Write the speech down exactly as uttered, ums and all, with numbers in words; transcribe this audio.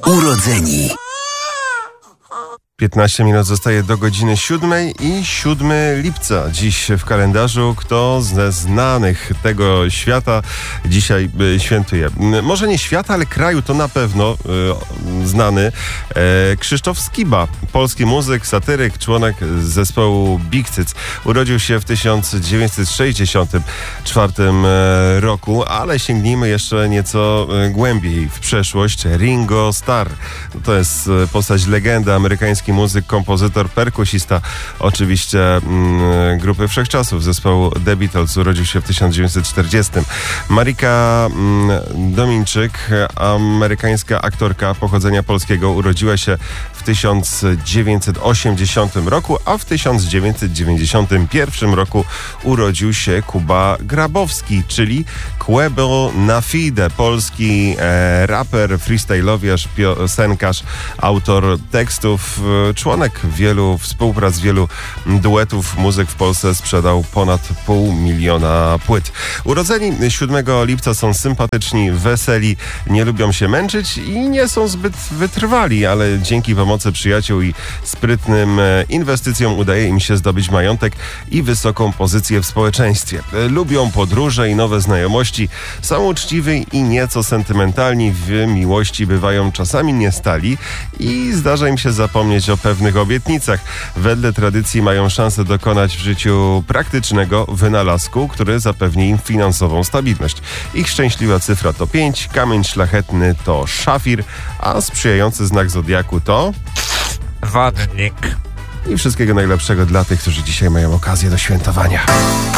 Urodzeni. piętnaście minut zostaje do godziny siódmej i siódmego lipca. Dziś w kalendarzu kto ze znanych tego świata dzisiaj y, świętuje. Może nie świata, ale kraju to na pewno y, znany e, Krzysztof Skiba. Polski muzyk, satyryk, członek zespołu Big Cyc. Urodził się w tysiąc dziewięćset sześćdziesiątym czwartym e, roku, ale sięgnijmy jeszcze nieco e, głębiej w przeszłość. Ringo Starr. To jest e, postać legenda, amerykański muzyk, kompozytor, perkusista, oczywiście mm, grupy Wszechczasów, zespołu The Beatles. Urodził się w tysiąc dziewięćset czterdziestym. Marika mm, Dominczyk, amerykańska aktorka pochodzenia polskiego, urodziła się w tysiąc dziewięćset osiemdziesiątym roku, a w tysiąc dziewięćset dziewięćdziesiątym pierwszym roku urodził się Kuba Grabowski, czyli Quebo na Fide, polski e, raper, freestylowiarz, piosenkarz, autor tekstów, e, członek wielu współprac, wielu duetów. Muzyk w Polsce sprzedał ponad pół miliona płyt. Urodzeni siódmego lipca są sympatyczni, weseli, nie lubią się męczyć i nie są zbyt wytrwali, ale dzięki pomocy przyjaciół i sprytnym inwestycjom udaje im się zdobyć majątek i wysoką pozycję w społeczeństwie. Lubią podróże i nowe znajomości, są uczciwi i nieco sentymentalni, w miłości bywają czasami niestali i zdarza im się zapomnieć o pewnych obietnicach. Wedle tradycji mają szansę dokonać w życiu praktycznego wynalazku, który zapewni im finansową stabilność. Ich szczęśliwa cyfra to pięć, kamień szlachetny to szafir, a sprzyjający znak zodiaku to Wodnik. I wszystkiego najlepszego dla tych, którzy dzisiaj mają okazję do świętowania.